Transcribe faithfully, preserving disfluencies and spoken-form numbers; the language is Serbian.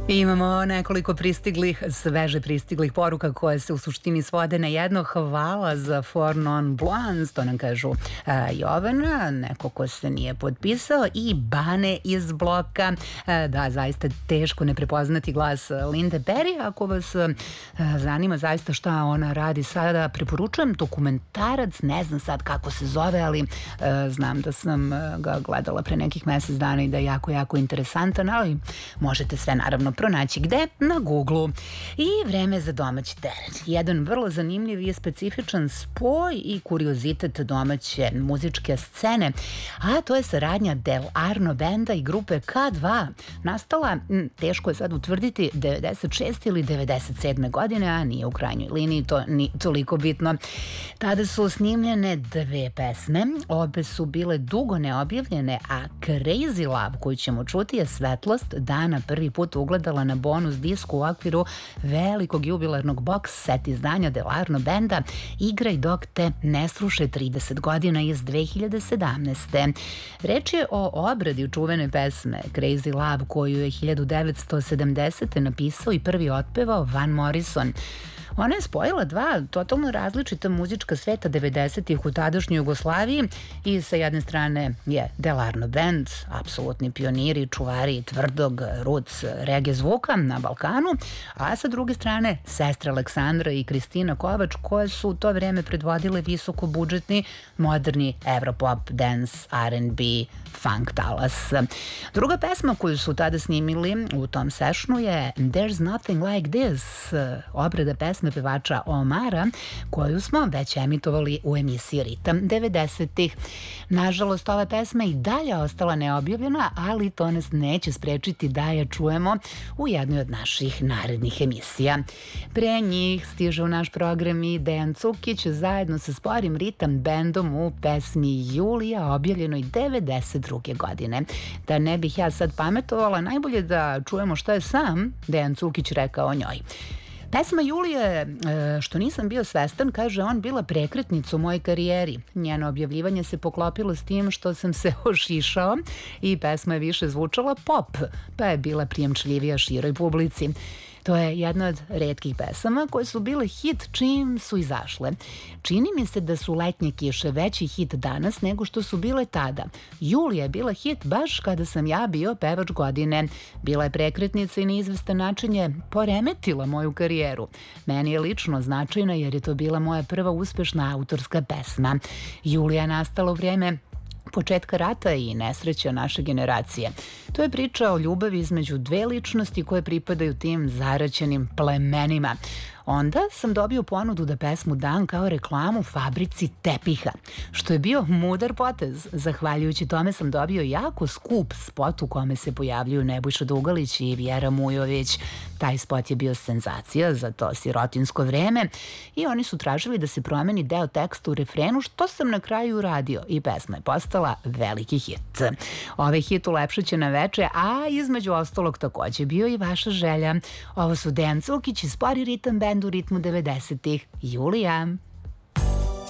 Imamo nekoliko pristiglih, sveže pristiglih poruka koje se u suštini svode na jedno. Hvala za For Non Blondes, to nam kažu uh, Jovana, neko ko se nije potpisao, i Bane iz bloka. Uh, da, zaista teško ne prepoznati glas Linde Perry. Ako vas uh, zanima zaista šta ona radi sada, preporučujem dokumentarac, ne znam sad kako se zove, ali uh, znam da sam uh, ga gledala pre nekih mesec dana i da je jako, jako interesantan, ali možete sve naravno pronaći gde? Na Googlu. I vreme za domaći teren. Jedan vrlo zanimljiv i specifičan spoj i kuriozitet domaće muzičke scene, a to je saradnja Del Arno benda i grupe K dva. Nastala, teško je sad utvrditi, devedeset šeste ili devedeset sedme godine, a nije u krajnjoj liniji, to ni toliko bitno. Tada su snimljene dve pesme, obe su bile dugo neobjavljene, a Crazy Love, koju ćemo čuti, je svetlost dana prvi put ugledala na bonus disku u okviru velikog jubilarnog box set izdanja Del Arno benda Igraj dok te ne sruše trideset godina iz dve hiljade sedamnaeste. Reč je o obradi čuvene pesme Crazy Love, koju je hiljadu devetsto sedamdesete napisao i prvi otpevao Van Morrison. Ona je spojila dva totalno različita muzička sveta devedesetih u tadašnjoj Jugoslaviji i sa jedne strane je Del Arno band, apsolutni pioniri, čuvari tvrdog roots reggae zvuka na Balkanu, a sa druge strane sestre Aleksandra i Kristina Kovač, koje su u to vreme predvodile visoko budžetni, moderni Evropop, dance, R and B, funk talas. Druga pesma koju su tada snimili u tom sešnu je There's Nothing Like This, obrada pesme pevača Omara, koju smo već emitovali u emisiji Ritam devedesetih. Nažalost, ova pesma i dalje ostala neobjavljena, ali to nas neće sprečiti da je čujemo u jednoj od naših narednih emisija. Pre njih stiže u naš program i Dejan Cukić zajedno sa Sporim Ritam bendom u pesmi Julija, objavljenoj devedeset druge godine. Da ne bih ja sad pametovala, najbolje da čujemo što je sam Dejan Cukić rekao o njoj. Pesma Julije, što nisam bio svestan, kaže on, bila prekretnica u mojoj karijeri. Njeno objavljivanje se poklopilo s tim što sam se ošišao i pesma je više zvučala pop, pa je bila prijemčljivija široj publici. To je jedna od retkih pesama koje su bile hit čim su izašle. Čini mi se da su Letnje kiše veći hit danas nego što su bile tada. Julija je bila hit baš kada sam ja bio pevač godine. Bila je prekretnica i na izvestan način je poremetila moju karijeru. Meni je lično značajna jer je to bila moja prva uspešna autorska pesma. Julija je nastala u vrijeme početka rata i nesreća naše generacije. To je priča o ljubavi između dve ličnosti koje pripadaju tim zaraćenim plemenima. Onda sam dobio ponudu da pesmu dam kao reklamu fabrici tepiha, što je bio mudar potez. Zahvaljujući tome sam dobio jako skup spot u kome se pojavljuju Nebojša Dugalić i Vjera Mujović. Taj spot je bio senzacija za to sirotinsko vreme i oni su tražili da se promeni deo teksta u refrenu, što sam na kraju uradio i pesma je postala veliki hit. Ovaj hit ulepšaće na veče, a između ostalog takođe bio i vaša želja. Ovo su Dejan Cukić i Spori Ritam band u ritmu devedesetih. Julija.